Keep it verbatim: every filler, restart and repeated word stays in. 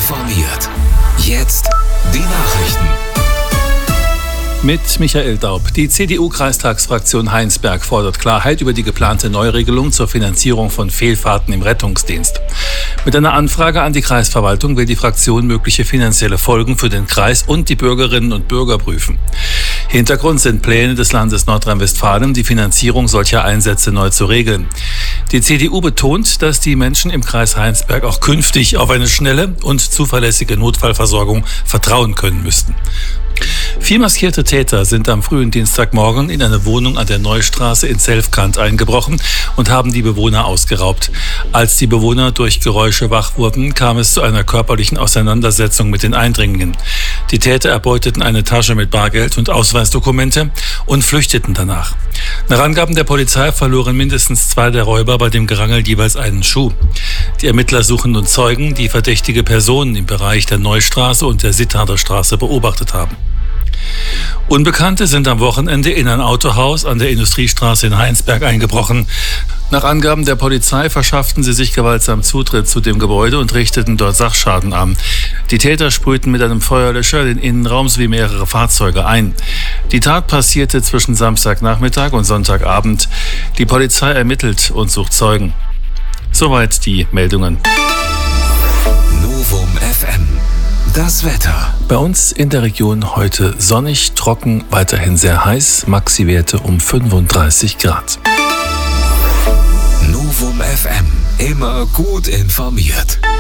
informiert. Jetzt die Nachrichten. Mit Michael Daub. Die C D U-Kreistagsfraktion Heinsberg fordert Klarheit über die geplante Neuregelung zur Finanzierung von Fehlfahrten im Rettungsdienst. Mit einer Anfrage an die Kreisverwaltung will die Fraktion mögliche finanzielle Folgen für den Kreis und die Bürgerinnen und Bürger prüfen. Hintergrund sind Pläne des Landes Nordrhein-Westfalen, die Finanzierung solcher Einsätze neu zu regeln. Die C D U betont, dass die Menschen im Kreis Heinsberg auch künftig auf eine schnelle und zuverlässige Notfallversorgung vertrauen können müssten. Vier maskierte Täter sind am frühen Dienstagmorgen in eine Wohnung an der Neustraße in Selfkant eingebrochen und haben die Bewohner ausgeraubt. Als die Bewohner durch Geräusche wach wurden, kam es zu einer körperlichen Auseinandersetzung mit den Eindringlingen. Die Täter erbeuteten eine Tasche mit Bargeld und Ausweisdokumente und flüchteten danach. Nach Angaben der Polizei verloren mindestens zwei der Räuber bei dem Gerangel jeweils einen Schuh. Die Ermittler suchen nun Zeugen, die verdächtige Personen im Bereich der Neustraße und der Sittharder Straße beobachtet haben. Unbekannte sind am Wochenende in ein Autohaus an der Industriestraße in Heinsberg eingebrochen. Nach Angaben der Polizei verschafften sie sich gewaltsam Zutritt zu dem Gebäude und richteten dort Sachschaden an. Die Täter sprühten mit einem Feuerlöscher den Innenraum sowie mehrere Fahrzeuge ein. Die Tat passierte zwischen Samstagnachmittag und Sonntagabend. Die Polizei ermittelt und sucht Zeugen. Soweit die Meldungen. Novum F M. Das Wetter. Bei uns in der Region heute sonnig, trocken, weiterhin sehr heiß, Maxi-Werte um fünfunddreißig Grad. Novum F M. Immer gut informiert.